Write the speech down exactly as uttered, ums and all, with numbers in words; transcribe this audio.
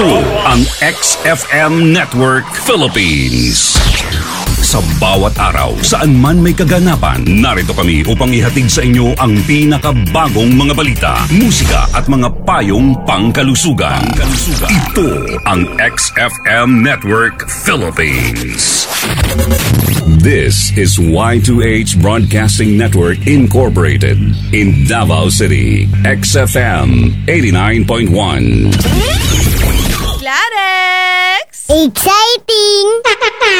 Ito ang X F M Network Philippines. Sa bawat araw, saan man may kaganapan, narito kami upang ihatid sa inyo ang pinakabagong mga balita, musika at mga payong pangkalusugan. pangkalusugan. Ito ang X F M Network Philippines. This is Y two H Broadcasting Network Incorporated in Davao City. X F M eighty-nine point one. Clarex! Exciting!